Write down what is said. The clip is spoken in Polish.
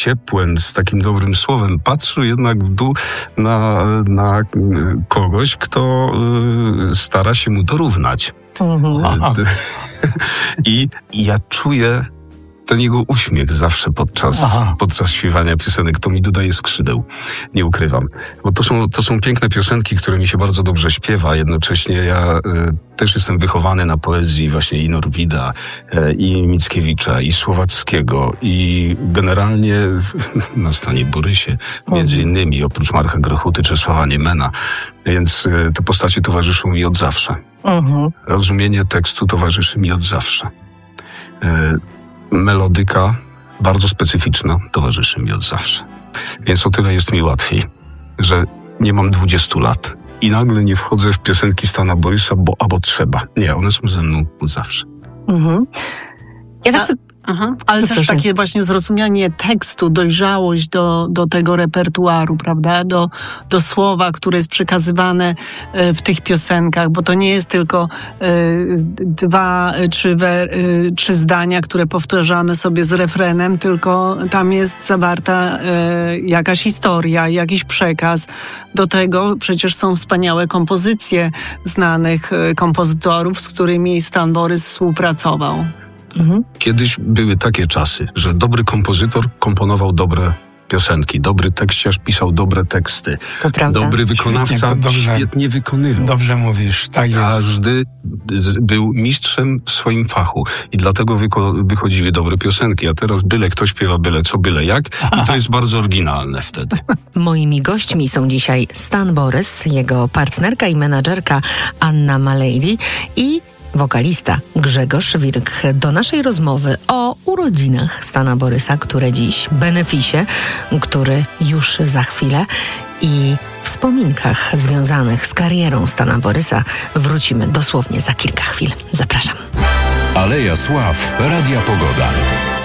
ciepłem, z takim dobrym słowem. Patrzył jednak w dół na kogoś, kto stara się mu dorównać. I ja czuję ten jego uśmiech zawsze podczas śpiewania piosenek. To mi dodaje skrzydeł, nie ukrywam. Bo to są piękne piosenki, które mi się bardzo dobrze śpiewa. Jednocześnie ja też jestem wychowany na poezji właśnie i Norwida, i Mickiewicza, i Słowackiego, i generalnie na Stanie Borysie, między innymi, oprócz Marka Grochuty czy Sława Niemena. Więc te postacie towarzyszą mi od zawsze. Rozumienie tekstu towarzyszy mi od zawsze. Melodyka bardzo specyficzna towarzyszy mi od zawsze. Więc o tyle jest mi łatwiej, że nie mam 20 lat i nagle nie wchodzę w piosenki Stana Borysa, bo trzeba. Nie, one są ze mną od zawsze. Ja tak sobie... Ale też takie właśnie zrozumienie tekstu, dojrzałość do tego repertuaru, prawda? Do słowa, które jest przekazywane w tych piosenkach, bo to nie jest tylko 2, 3 zdania, które powtarzamy sobie z refrenem, tylko tam jest zawarta jakaś historia, jakiś przekaz. Do tego przecież są wspaniałe kompozycje znanych kompozytorów, z którymi Stan Borys współpracował. Kiedyś były takie czasy, że dobry kompozytor komponował dobre piosenki, dobry tekściarz pisał dobre teksty. To prawda. Dobry wykonawca świetnie wykonywał. Dobrze mówisz, tak jest. Każdy był mistrzem w swoim fachu i dlatego wychodziły dobre piosenki, a teraz byle kto śpiewa byle co, byle jak i to jest bardzo oryginalne wtedy. Moimi gośćmi są dzisiaj Stan Borys, jego partnerka i menadżerka Anna Malady i wokalista Grzegorz Wilk. Do naszej rozmowy o urodzinach Stana Borysa, które dziś, beneficie, który już za chwilę i wspominkach związanych z karierą Stana Borysa wrócimy dosłownie za kilka chwil. Zapraszam. Aleja Sław, Radia Pogoda.